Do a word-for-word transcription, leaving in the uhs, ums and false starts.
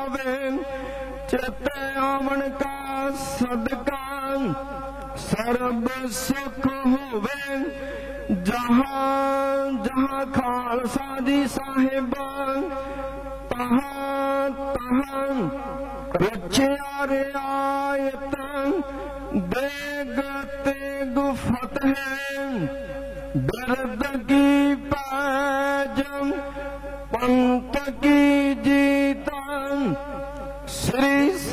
आवे, चित आवन का सदका सर्ब सुख होवे। जहाँ जहाँ खालसा जी साहिबा तहाँ तहाँ रचिया रियायत देग तेग फतेह। दर्द की पैजम पंत की जीता श्री